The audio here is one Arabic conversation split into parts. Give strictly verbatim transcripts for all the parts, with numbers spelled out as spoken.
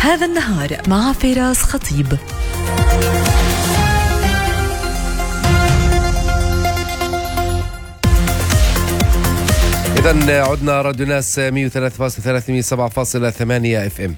هذا النهار مع فراس خطيب. إذن عدنا راديو ناس مئة وثلاثة فاصلة ثلاثة مئة وسبعة فاصلة ثمانية اف ام.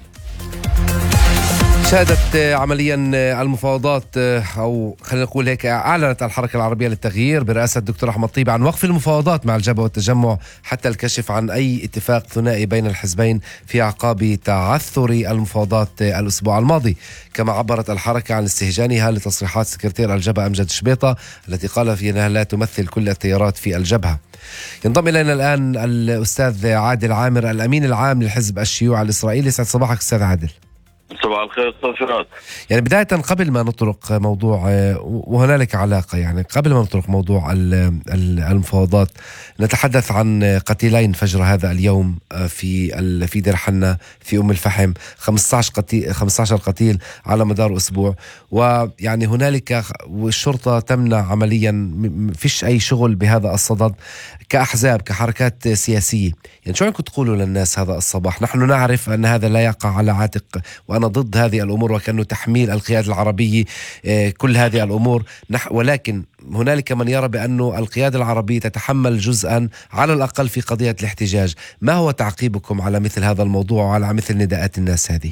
شهدت عمليا المفاوضات، أو خلينا نقول هيك، أعلنت الحركة العربية للتغيير برئاسة الدكتور أحمد طيب عن وقف المفاوضات مع الجبهة والتجمع حتى الكشف عن أي اتفاق ثنائي بين الحزبين في أعقاب تعثر المفاوضات الأسبوع الماضي. كما عبرت الحركة عن استهجانها لتصريحات سكرتير الجبهة أمجد شبيطة التي قال فيها أنها لا تمثل كل التيارات في الجبهة. ينضم إلينا الآن الأستاذ عادل عامر، الأمين العام للحزب الشيوعي الإسرائيلي. يسعد صباحك أستاذ عادل. صباح الخير أستاذ فراس. يعني بداية قبل ما نطرق موضوع، وهنالك علاقة، يعني قبل ما نطرق موضوع المفاوضات، نتحدث عن قتيلين فجر هذا اليوم في في دير حنا في أم الفحم، خمسة عشر قتيل خمسة عشر قتيل على مدار أسبوع. ويعني هنالك والشرطة تمنع عمليا، فيش أي شغل بهذا الصدد كأحزاب كحركات سياسية. يعني شو عنكم تقولوا للناس هذا الصباح؟ نحن نعرف أن هذا لا يقع على عاتق، وأنا ضد هذه الأمور، وكأنه تحميل القيادة العربية كل هذه الأمور، ولكن هنالك من يرى بأنه القيادة العربية تتحمل جزءا على الأقل في قضية الاحتجاج. ما هو تعقيبكم على مثل هذا الموضوع وعلى مثل نداءات الناس هذه؟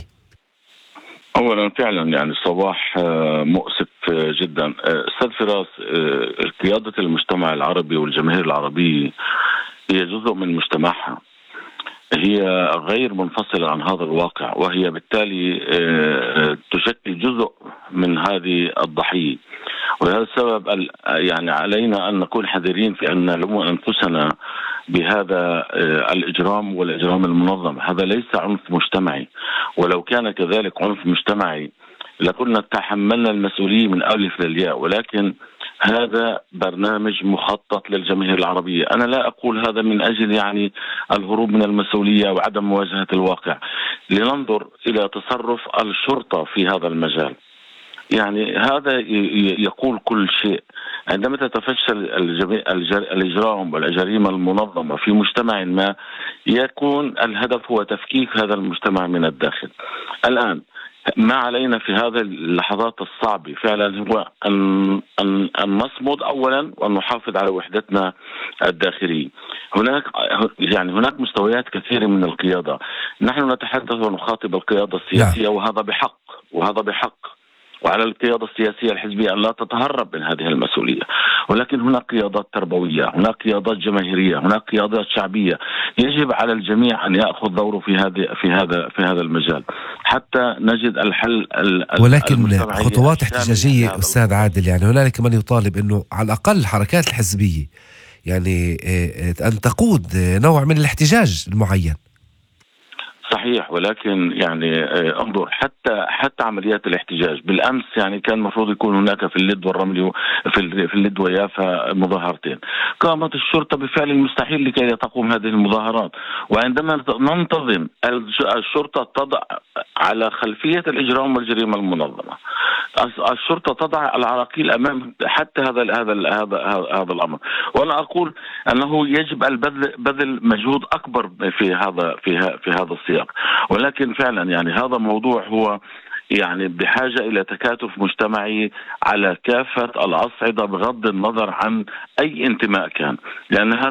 أولا فعلا يعني الصباح مؤسف جدا أستاذ فراس. قيادة المجتمع العربي والجماهير العربية هي جزء من مجتمعها، هي غير منفصلة عن هذا الواقع، وهي بالتالي تشكل جزء من هذه الضحية. ولهذا السبب يعني علينا أن نكون حذرين في أن نلوم أنفسنا بهذا الإجرام والإجرام المنظم. هذا ليس عنف مجتمعي، ولو كان كذلك عنف مجتمعي لكنا تحملنا المسؤولية من ألف للياء، ولكن هذا برنامج مخطط للجماهير العربية. أنا لا أقول هذا من أجل يعني الهروب من المسؤولية وعدم مواجهة الواقع. لننظر إلى تصرف الشرطة في هذا المجال، يعني هذا يقول كل شيء. عندما تتفشل الإجرام والجريمة المنظمة في مجتمع ما، يكون الهدف هو تفكيك هذا المجتمع من الداخل. الآن ما علينا في هذه اللحظات الصعبة فعلا هو أن, أن, أن نصمد أولا وأن نحافظ على وحدتنا الداخلية. هناك يعني هناك مستويات كثيرة من القيادة. نحن نتحدث ونخاطب القيادة السياسية، وهذا بحق وهذا بحق وعلى القيادة السياسية الحزبية أن لا تتهرب من هذه المسؤولية. ولكن هناك قيادات تربوية، هناك قيادات جماهيرية، هناك قيادات شعبية. يجب على الجميع أن يأخذ دوره في هذا في هذا في هذا المجال حتى نجد الحل. ولكن خطوات احتجاجية أستاذ عادل، يعني هنالك من يطالب أنه على الأقل الحركات الحزبية يعني أن تقود نوع من الاحتجاج المعين. صحيح، ولكن يعني انظر حتى حتى عمليات الاحتجاج بالامس، يعني كان المفروض يكون هناك في اللد والرمل في في اللد ويافا مظاهرتين. قامت الشرطه بفعل المستحيل لكي تقوم هذه المظاهرات، وعندما ننتظم الشرطه تضع على خلفيه الاجرام والجريمه المنظمه، الشرطه تضع العراقيل امام حتى هذا هذا هذا هذا الامر. وانا اقول انه يجب البذل بذل مجهود اكبر في هذا في في هذا السياق. ولكن فعلا يعني هذا موضوع هو يعني بحاجة إلى تكاتف مجتمعي على كافة الأصعدة بغض النظر عن أي انتماء كان، لأن